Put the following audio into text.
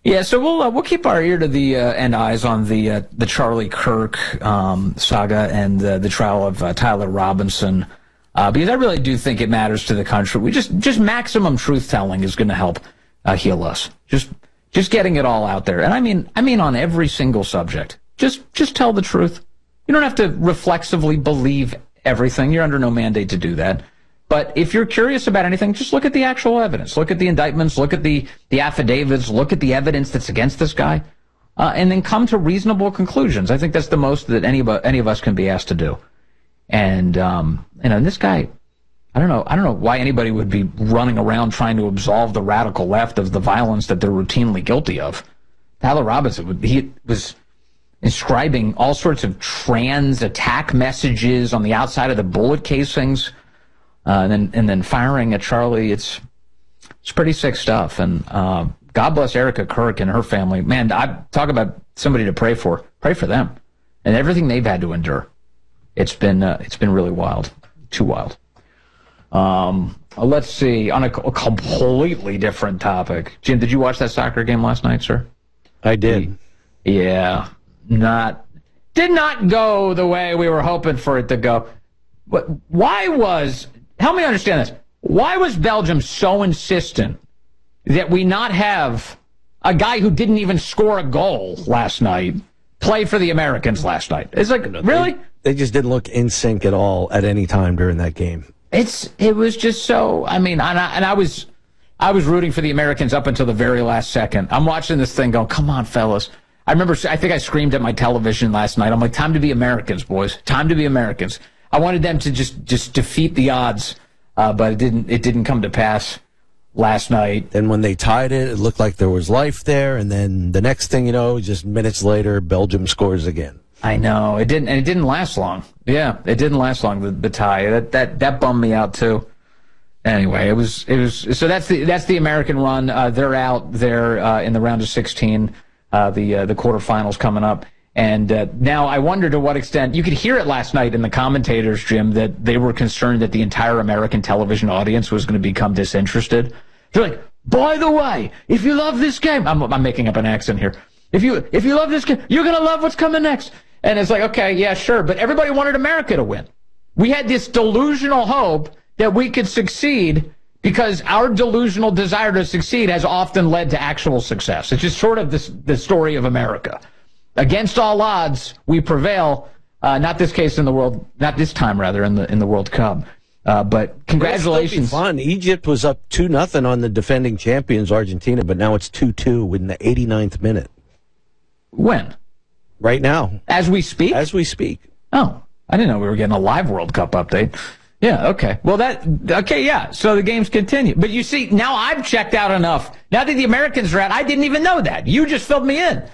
Yeah, so we'll keep our ear to the and eyes on the Charlie Kirk saga and the trial of Tyler Robinson, because I really do think it matters to the country. We just maximum truth telling is going to help heal us. Just getting it all out there, and I mean on every single subject. Just tell the truth. You don't have to reflexively believe everything. You're under no mandate to do that. But if you're curious about anything, just look at the actual evidence. Look at the indictments. Look at the affidavits. Look at the evidence that's against this guy, and then come to reasonable conclusions. I think that's the most that any of us can be asked to do. And this guy, I don't know why anybody would be running around trying to absolve the radical left of the violence that they're routinely guilty of. Tyler Robinson, he was inscribing all sorts of trans attack messages on the outside of the bullet casings. And then firing at Charlie, it's pretty sick stuff. And God bless Erica Kirk and her family. Man, I talk about somebody to pray for. Pray for them and everything they've had to endure. It's been really wild, too wild. Let's see, on a completely different topic. Jim, did you watch that soccer game last night, sir? I did. Yeah, did not go the way we were hoping for it to go. But help me understand this. Why was Belgium so insistent that we not have a guy who didn't even score a goal last night play for the Americans last night? It's like, really? They just didn't look in sync at all at any time during that game. It was just so, I was rooting for the Americans up until the very last second. I'm watching this thing going, come on, fellas. I think I screamed at my television last night. I'm like, time to be Americans, boys. Time to be Americans. I wanted them to just defeat the odds, but it didn't come to pass last night. Then when they tied it, it looked like there was life there, and then the next thing you know, just minutes later, Belgium scores again. I know, it didn't last long. Yeah, it didn't last long. The tie that bummed me out too. Anyway, it was so that's the American run. They're out there in the round of 16. The quarterfinals coming up. And now I wonder to what extent, you could hear it last night in the commentators, Jim, that they were concerned that the entire American television audience was going to become disinterested. They're like, by the way, if you love this game, I'm making up an accent here. If you love this game, you're going to love what's coming next. And it's like, okay, yeah, sure. But everybody wanted America to win. We had this delusional hope that we could succeed because our delusional desire to succeed has often led to actual success. It's just sort of the story of America. Against all odds, we prevail. Not this time in the World Cup. But congratulations. It'll be fun. Egypt was up 2-0 on the defending champions Argentina, but now it's 2-2 in the 89th minute. When? Right now. As we speak? As we speak. Oh, I didn't know we were getting a live World Cup update. Yeah, okay. Well, yeah. So the games continue. But you see, now I've checked out enough. Now that the Americans are out, I didn't even know that. You just filled me in.